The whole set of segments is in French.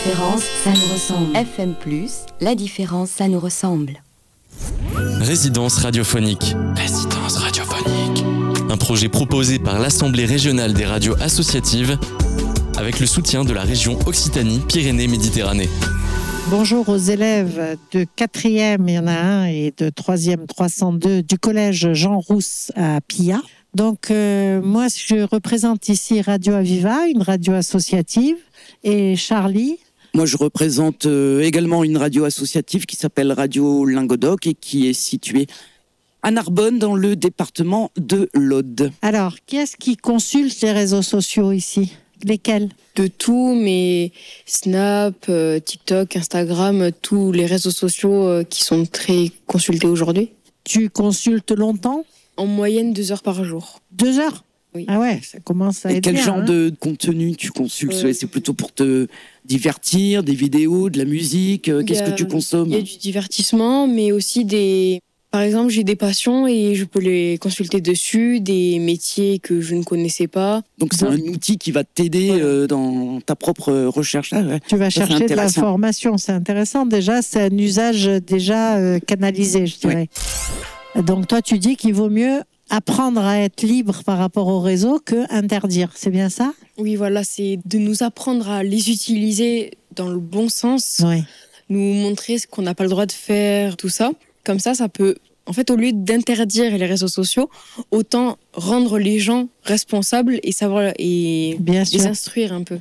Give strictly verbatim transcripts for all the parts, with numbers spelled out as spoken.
différence, ça nous ressemble. F M plus, la différence, ça nous ressemble. Résidence radiophonique. Résidence radiophonique. Un projet proposé par l'Assemblée régionale des radios associatives avec le soutien de la région Occitanie-Pyrénées-Méditerranée. Bonjour aux élèves de quatrième, il y en a un, et de troisième trois cent deux du collège Jean Rousse à Pilla. Donc euh, moi, je représente ici Radio Aviva, une radio associative, et Charlie. Moi, je représente euh, également une radio associative qui s'appelle Radio Lingodoc et qui est située à Narbonne, dans le département de l'Aude. Alors, qui est-ce qui consulte les réseaux sociaux ici ? Lesquels ? De tout, mais Snap, euh, TikTok, Instagram, tous les réseaux sociaux euh, qui sont très consultés aujourd'hui. Tu consultes longtemps ? En moyenne deux heures par jour. Deux heures ? Oui. Ah ouais, ça commence à et être quel bien, genre hein. de contenu tu consultes ? Euh, C'est plutôt pour te divertir, des vidéos, de la musique ? Qu'est-ce Il y a- que tu consommes ? Il y a du divertissement, mais aussi des... Par exemple, j'ai des passions et je peux les consulter dessus, des métiers que je ne connaissais pas. Donc c'est un outil qui va t'aider Voilà. euh, dans ta propre recherche. Ah, ouais. Tu vas Ça, c'est chercher de intéressant. l'information, c'est intéressant. Déjà, c'est un usage déjà euh, canalisé, je dirais. Donc toi, tu dis qu'il vaut mieux apprendre à être libre par rapport au réseau que interdire. C'est bien ça ? Oui, voilà, c'est de nous apprendre à les utiliser dans le bon sens, Oui. nous montrer ce qu'on n'a pas le droit de faire, tout ça. Comme ça, ça peut, en fait, au lieu d'interdire les réseaux sociaux, autant rendre les gens responsables et savoir et Bien les sûr. instruire un peu.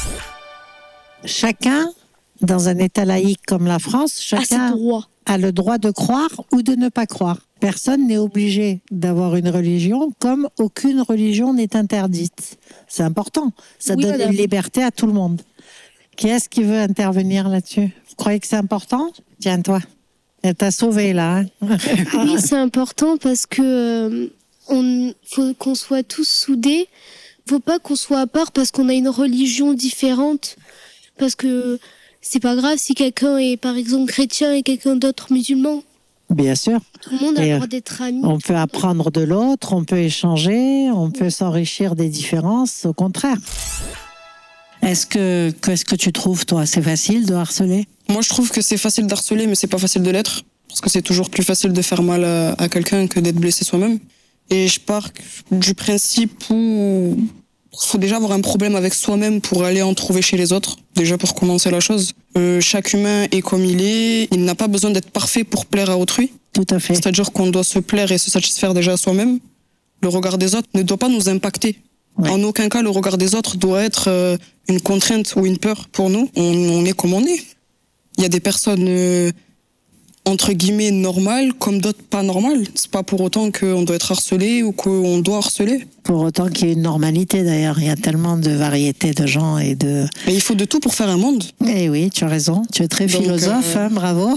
Chacun, dans un État laïque comme la France, Ah, chacun c'est droit. a le droit de croire ou de ne pas croire. Personne n'est obligé d'avoir une religion, comme aucune religion n'est interdite. C'est important. Ça Oui, donne madame. une liberté à tout le monde. Qui est-ce qui veut intervenir là-dessus ? Vous croyez que c'est important ? Tiens, toi. Elle t'a sauvé là. Hein. Oui, c'est important parce que euh, on faut qu'on soit tous soudés. Faut pas qu'on soit à part parce qu'on a une religion différente. Parce que c'est pas grave si quelqu'un est par exemple chrétien et quelqu'un d'autre musulman. Bien sûr. Tout le monde a Et, le euh, droit d'être ami. On peut apprendre de l'autre, on peut échanger, on peut s'enrichir des différences, au contraire. Est-ce que, qu'est-ce que tu trouves, toi ? C'est facile de harceler ? Moi, je trouve que c'est facile d'harceler, mais c'est pas facile de l'être. Parce que c'est toujours plus facile de faire mal à, à quelqu'un que d'être blessé soi-même. Et je pars du principe où il faut déjà avoir un problème avec soi-même pour aller en trouver chez les autres. Déjà pour commencer la chose. Euh, chaque humain est comme il est. Il n'a pas besoin d'être parfait pour plaire à autrui. Tout à fait. C'est-à-dire qu'on doit se plaire et se satisfaire déjà à soi-même. Le regard des autres ne doit pas nous impacter. Ouais. En aucun cas, le regard des autres doit être euh, une contrainte ou une peur pour nous. On, on est comme on est. Il y a des personnes, euh, entre guillemets, normales, comme d'autres pas normales. C'est pas pour autant qu'on doit être harcelé ou qu'on doit harceler. Pour autant qu'il y ait une normalité d'ailleurs. Il y a tellement de variétés de gens et de... Mais il faut de tout pour faire un monde. Eh oui, tu as raison. Tu es très Donc, philosophe, euh, hein, bravo.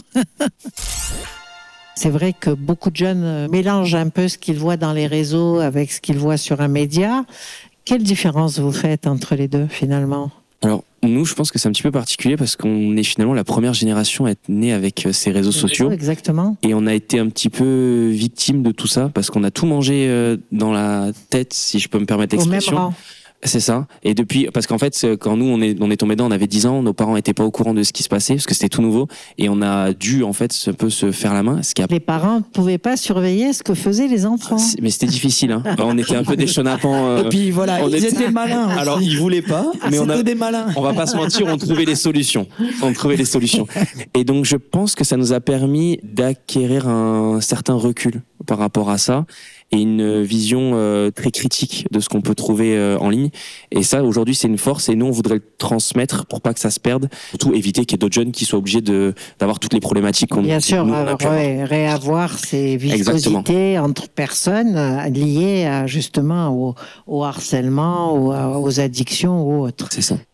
C'est vrai que beaucoup de jeunes euh, mélangent un peu ce qu'ils voient dans les réseaux avec ce qu'ils voient sur un média. Quelle différence vous faites entre les deux finalement ? Alors, nous, je pense que c'est un petit peu particulier parce qu'on est finalement la première génération à être née avec euh, ces réseaux sociaux. Exactement. Et on a été un petit peu victime de tout ça parce qu'on a tout mangé euh, dans la tête, si je peux me permettre Au même l'expression. rang. C'est ça. Et depuis, parce qu'en fait, c'est- quand nous, on est, on est tombé dedans, on avait dix ans, nos parents étaient pas au courant de ce qui se passait parce que c'était tout nouveau. Et on a dû, en fait, un peu se faire la main. Ce qui a Les parents ne pouvaient pas surveiller ce que faisaient les enfants. C'est- Mais c'était difficile, hein. On était un peu des chenapans. euh, Et puis voilà, on ils était- étaient malins. aussi. Alors, ils voulaient pas, mais on C'était a, des malins. on va pas se mentir, on trouvait les solutions. On trouvait les solutions. Et donc, je pense que ça nous a permis d'acquérir un certain recul par rapport à ça et une vision euh, très critique de ce qu'on peut trouver euh, en ligne. Et ça, aujourd'hui, c'est une force et nous, on voudrait le transmettre pour pas que ça se perde. Surtout éviter qu'il y ait d'autres jeunes qui soient obligés de, d'avoir toutes les problématiques qu'on Bien sûr, nous, on a euh, pu avoir. ré- réavoir ces viscosités entre personnes euh, liées à, justement au, au harcèlement, ou à- aux addictions ou autres. C'est ça.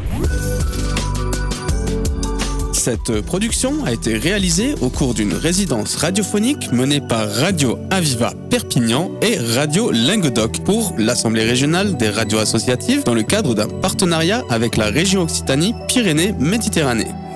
Cette production a été réalisée au cours d'une résidence radiophonique menée par Radio Aviva Perpignan et Radio Lingodoc pour l'Assemblée régionale des radios associatives dans le cadre d'un partenariat avec la région Occitanie-Pyrénées-Méditerranée.